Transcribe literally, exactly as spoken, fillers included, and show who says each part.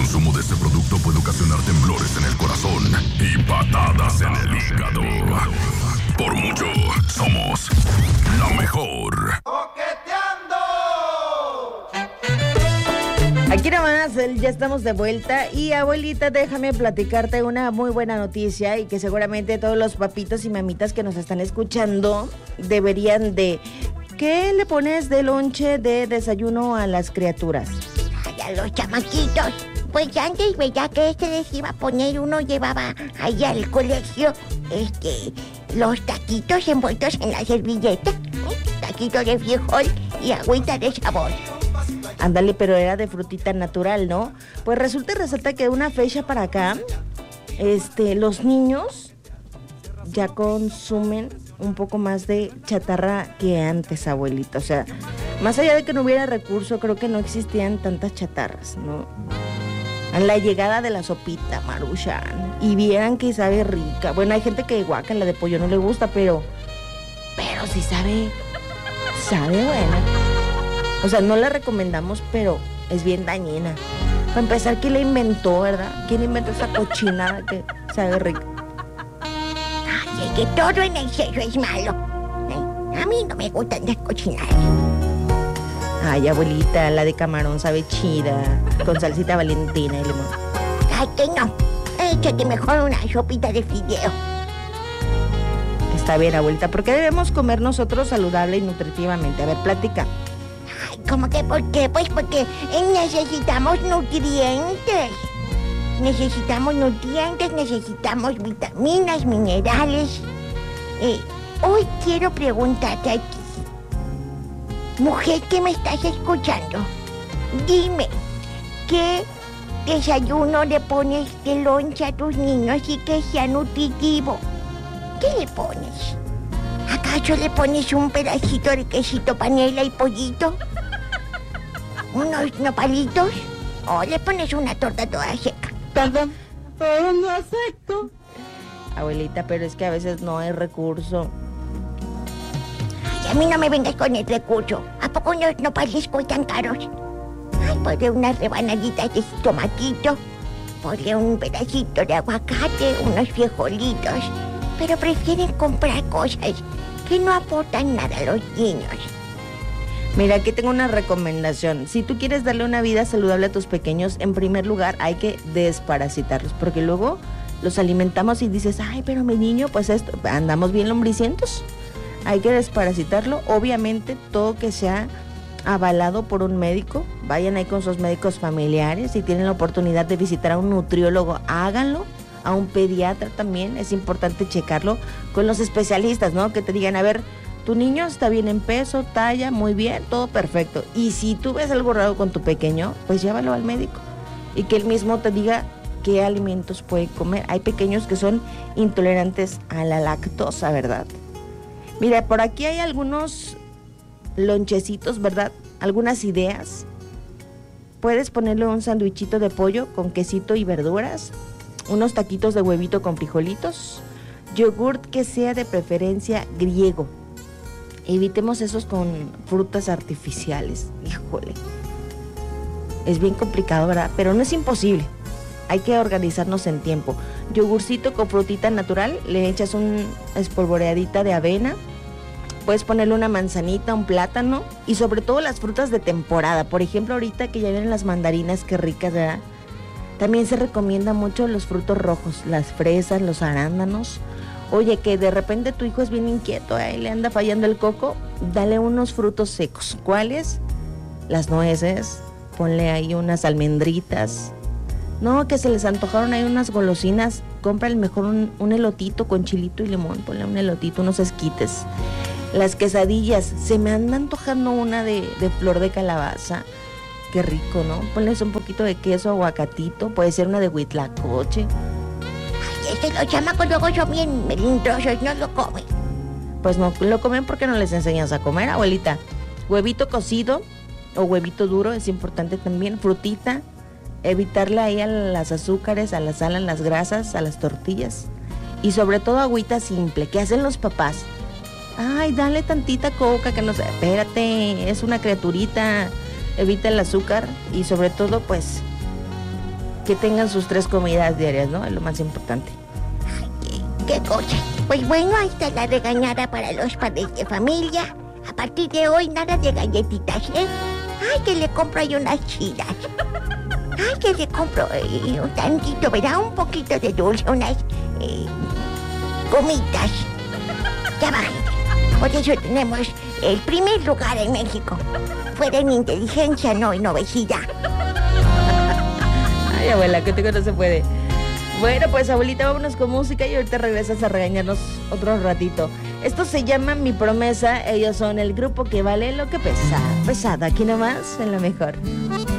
Speaker 1: consumo de este producto puede ocasionar temblores en el corazón y patadas en el hígado. Por mucho, somos la mejor.
Speaker 2: Aquí nomás, ya estamos de vuelta. Y abuelita, déjame platicarte una muy buena noticia y que seguramente todos los papitos y mamitas que nos están escuchando deberían de... ¿Qué le pones de lonche de desayuno a las criaturas?
Speaker 3: Ay, a los chamaquitos. Pues antes, ¿verdad? Que este les iba a poner, uno llevaba allá al colegio, este, los taquitos envueltos en la servilleta, ¿eh? Taquitos de frijol y agüita de sabor.
Speaker 2: Ándale, pero era de frutita natural, ¿no? Pues resulta y resalta que de una fecha para acá, este, los niños ya consumen un poco más de chatarra que antes, abuelita. O sea, más allá de que no hubiera recurso, creo que no existían tantas chatarras, ¿no? A la llegada de la sopita Maruchan, y vieran que sabe rica. Bueno, hay gente que guácala de pollo no le gusta, pero, pero sí sabe, sabe buena. O sea, no la recomendamos, pero es bien dañina. Para empezar, ¿quién la inventó, verdad? ¿Quién inventó esa cochinada que sabe rica?
Speaker 3: Ay, es que todo en exceso es malo. A mí no me gustan las cochinadas.
Speaker 2: Ay, abuelita, la de camarón sabe chida, con salsita valentina y limón.
Speaker 3: Ay, que no. Échate mejor una sopita de fideo.
Speaker 2: Está bien, abuelita. ¿Por qué debemos comer nosotros saludable y nutritivamente? A ver, platica.
Speaker 3: Ay, ¿cómo que por qué? Pues porque necesitamos nutrientes. Necesitamos nutrientes, necesitamos vitaminas, minerales. Eh, hoy quiero preguntarte a ti, mujer que me estás escuchando, dime, ¿qué desayuno le pones de lonche a tus niños y que sea nutritivo? ¿Qué le pones? ¿Acaso le pones un pedacito de quesito panela y pollito? ¿Unos nopalitos? ¿O le pones una torta toda seca?
Speaker 2: Perdón, pero no acepto. Abuelita, pero es que a veces no hay recurso.
Speaker 3: Ay, a mí no me vengas con el recurso. ¿A poco unos nopales cuestan caros? Ay, ponle unas rebanaditas de tomatito, ponle un pedacito de aguacate, unos frijolitos. Pero prefieren comprar cosas que no aportan nada a los niños.
Speaker 2: Mira, aquí tengo una recomendación. Si tú quieres darle una vida saludable a tus pequeños, en primer lugar hay que desparasitarlos, porque luego los alimentamos y dices, ay, pero mi niño, pues esto, andamos bien lombricientos. Hay que desparasitarlo, obviamente todo que sea avalado por un médico. Vayan ahí con sus médicos familiares. Si tienen la oportunidad de visitar a un nutriólogo, háganlo. A un pediatra también, es importante checarlo con los especialistas, ¿no? Que te digan, a ver, tu niño está bien en peso, talla, muy bien, todo perfecto. Y si tú ves algo raro con tu pequeño, pues llévalo al médico y que él mismo te diga qué alimentos puede comer. Hay pequeños que son intolerantes a la lactosa, ¿verdad? Mira, por aquí hay algunos lonchecitos, ¿verdad? Algunas ideas. Puedes ponerle un sandwichito de pollo con quesito y verduras, unos taquitos de huevito con frijolitos, yogurt que sea de preferencia griego. Evitemos esos con frutas artificiales. Híjole, es bien complicado, ¿verdad? Pero no es imposible. Hay que organizarnos en tiempo. Yogurcito con frutita natural, le echas una espolvoreadita de avena, puedes ponerle una manzanita, un plátano y sobre todo las frutas de temporada. Por ejemplo, ahorita que ya vienen las mandarinas, qué ricas, ¿verdad? También se recomienda mucho los frutos rojos, las fresas, los arándanos. Oye, que de repente tu hijo es bien inquieto, ahí le anda fallando el coco, dale unos frutos secos. ¿Cuáles? Las nueces, ponle ahí unas almendritas. No, que se les antojaron ahí unas golosinas, cómprale mejor un, un elotito con chilito y limón, ponle un elotito, unos esquites. Las quesadillas, se me anda antojando una de, de flor de calabaza. Qué rico, ¿no? Ponles un poquito de queso, aguacatito, puede ser una de huitlacoche.
Speaker 3: Ay, es que los chamacos luego son bien melindrosos, no lo comen.
Speaker 2: Pues no lo comen porque no les enseñas a comer, abuelita. Huevito cocido o huevito duro es importante también. Frutita, evitarle ahí a las azúcares, a la sal, a las grasas, a las tortillas. Y sobre todo agüita simple. ¿Qué hacen los papás? Ay, dale tantita coca, que no sé. Espérate, es una criaturita. Evita el azúcar y sobre todo, pues, que tengan sus tres comidas diarias, ¿no? Es lo más importante.
Speaker 3: Ay, qué, qué cosa. Pues bueno, ahí está la regañada para los padres de familia. A partir de hoy, nada de galletitas, ¿eh? Ay, que le compro ahí unas chidas. Ay, que le compro eh, un tantito, ¿verdad? Un poquito de dulce, unas eh, gomitas. Ya bajé. Por eso tenemos el primer lugar en México. Fuera en inteligencia, no en obesidad.
Speaker 2: Ay, abuela, que no se puede. Bueno, pues abuelita, vámonos con música y ahorita regresas a regañarnos otro ratito. Esto se llama Mi Promesa. Ellos son el grupo que vale lo que pesa. Pesada, aquí nomás, en lo mejor.